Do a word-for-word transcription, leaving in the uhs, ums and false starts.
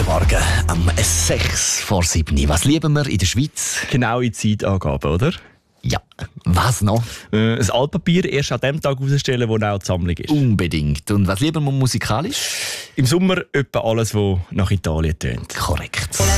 Morgen am sechs vor sieben. Was lieben wir in der Schweiz? Genaue Zeitangaben, oder? Ja, was noch? Äh, das Altpapier erst an dem Tag herausstellen, wo auch die Sammlung ist. Unbedingt. Und was lieben wir musikalisch? Im Sommer etwa alles, was nach Italien tönt. Korrekt.